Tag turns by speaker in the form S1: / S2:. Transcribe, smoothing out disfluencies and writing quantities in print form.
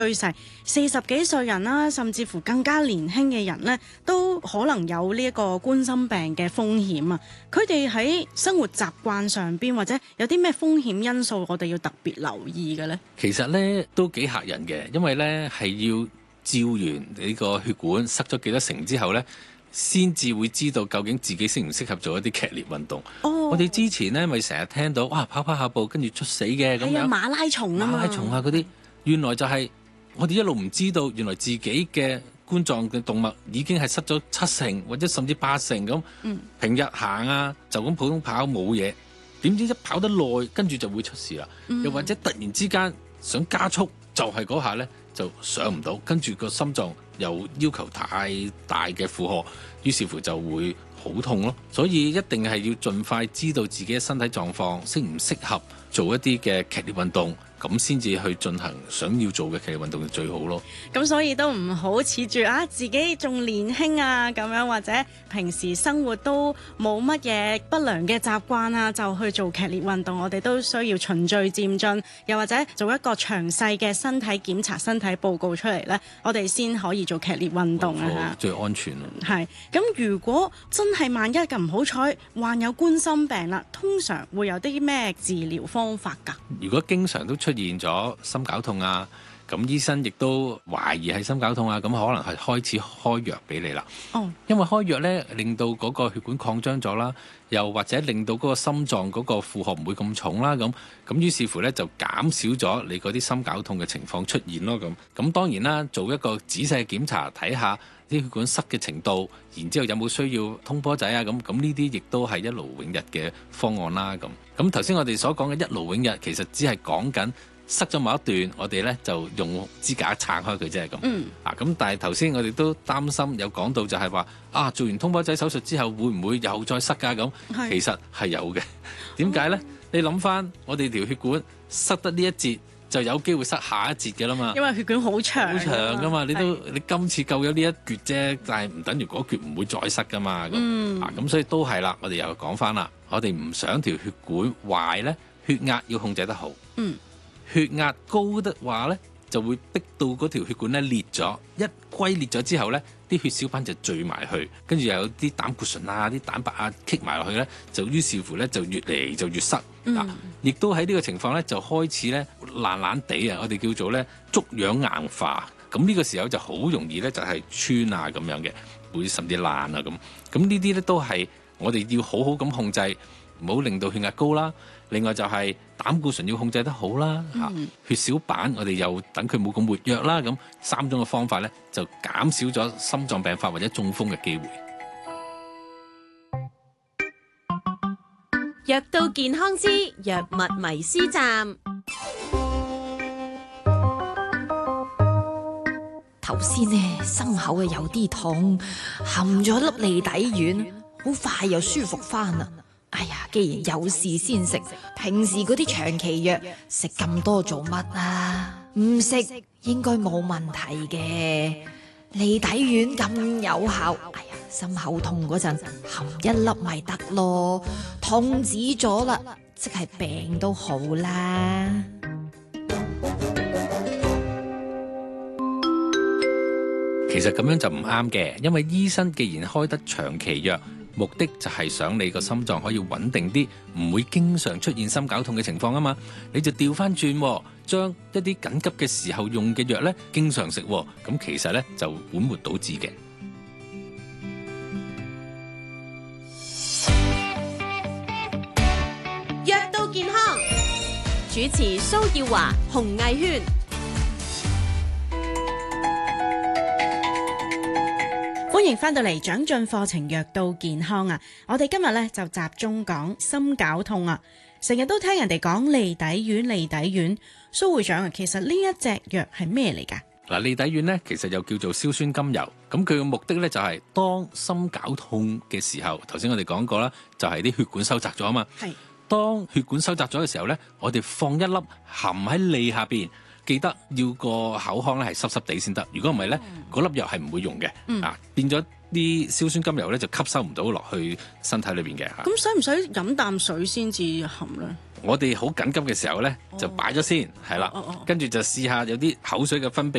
S1: 趨勢，40幾歲人啦，甚至乎更加年輕嘅人呢，都可能有呢一個冠心病嘅風險啊！佢哋喺生活習慣上邊，或者有啲咩風險因素，我哋要特別留意嘅呢？
S2: 其實呢都幾嚇人嘅，因為呢係要照完你個血管塞咗幾多成之後呢，先至會知道究竟自己適唔適合做一啲劇烈運動。我哋之前呢咪成日聽到哇跑下步跟住猝死嘅咁樣，
S1: 馬拉松啊嘛，
S2: 馬拉松啊嗰啲，原來就係我哋一路唔知道，原來自己嘅冠狀嘅動脈已經係塞咗7成或者甚至8成咁。平日行啊就咁普通跑冇嘢，點知一跑得耐跟住就會出事啦。又或者突然之間想加速，就係嗰下呢就上唔到，跟住個心臟又要求太大嘅負荷，於是乎就會好痛咯。所以一定係要盡快知道自己嘅身體狀況，適唔適合做一啲嘅劇烈運動，咁先至去進行想要做嘅劇烈運動就最好咯。
S1: 咁所以都唔好恃住自己仲年輕啊咁樣，或者平時生活都冇乜嘢不良嘅習慣啊，就去做劇烈運動。我哋都需要循序漸進，又或者做一個詳細嘅身體檢查、身體報告出嚟呢，我哋先可以做劇烈運動啊。
S2: 最安全咯。
S1: 係咁，如果真係萬一咁唔好彩患有冠心病啦，通常會有啲咩治療方法㗎？
S2: 如果經常都出現咗心絞痛啊，咁醫生亦都懷疑係心絞痛啊，咁可能係開始開藥俾你啦。因為開藥呢，令到嗰個血管擴張咗啦，又或者令到嗰個心臟嗰個負荷唔會咁重啦，咁於是乎呢，就減少咗你嗰啲心絞痛嘅情況出現咯。咁當然啦，做一個仔細嘅檢查，睇下啲血管塞嘅程度，然之後有冇需要通波仔啊，咁呢啲亦都係一勞永逸嘅方案啦。咁頭先我哋所講嘅一勞永逸，其實只係講緊塞咗某一段，我哋咧就用支架撐開佢啫。咁但係頭先我哋都擔心有講到就係話做完通波仔手術之後會唔會又再塞㗎？咁其實係有嘅。點解呢？你諗翻我哋條血管塞得呢一節，就有機會塞下一節嘅啦嘛。
S1: 因為血管好長
S2: 㗎嘛，你今次救咗呢一橛啫，但係唔等於嗰橛唔會再塞㗎嘛。咁所以都係啦，我哋又講翻啦，我哋唔想條血管壞呢，血壓要控制得好。血壓高的話呢，就會逼到嗰條血管咧裂咗，一龜裂咗之後呢，啲血小板就聚埋去，跟住又有啲膽固醇啊、啲蛋白啊棘埋落去呢，就於是乎呢，就越嚟就越塞。亦都喺呢個情況呢，就開始呢爛爛地啊，我哋叫做呢粥樣硬化。咁呢個時候就好容易呢，就係穿啊咁樣嘅，會甚至爛啊咁。咁呢啲呢，都係我哋要好好咁控制，唔好令到血壓高啦。另外就係膽固醇要控制得好啦，血小板我哋又等佢冇咁活躍啦，咁3種嘅方法呢，就減少咗心臟病發或者中風嘅機會。
S3: 藥到健康之藥物迷思站。
S4: 頭先呢，心口有啲痛，含咗粒利底丸，好快又舒服翻啦。哎呀，既然有事先食，平時嗰啲長期藥食咁多做乜啊？唔食應該冇問題嘅，利底丸咁有效。哎呀，心口痛嗰陣含1粒咪得咯，痛止咗啦，即係病都好啦。
S2: 其實咁樣就唔啱嘅，因為醫生既然開得長期藥，目的就係想你個心臟可以穩定啲，唔會經常出現心絞痛嘅情況啊嘛。你就調翻轉，將一啲緊急嘅時候用嘅藥呢，經常食，咁其實呢，就本末倒置嘅。
S3: 藥到健康，主持蘇耀華、洪毅軒。
S1: 歡迎翻到嚟長進課程藥到健康啊！我哋今日咧就集中講心絞痛啊，成日都聽人哋講利底丸。蘇會長啊，其實呢一隻藥係咩嚟噶？
S2: 利底丸呢，其實又叫做硝酸甘油，咁佢嘅目的呢，就係當心絞痛嘅時候，頭先我哋講過啦，就係啲血管收窄咗啊嘛。係。當血管收窄咗嘅時候呢，我哋放一粒含喺脷下邊。記得要個口腔咧係濕濕地先得，如果唔係咧，嗰粒藥係唔會用嘅。變咗啲硝酸甘油咧就吸收唔到落去身體裏邊嘅嚇。
S1: 咁使唔使飲啖水先至含咧？
S2: 我哋好緊急嘅時候咧，就擺咗先，係啦，跟住就試下有啲口水嘅分泌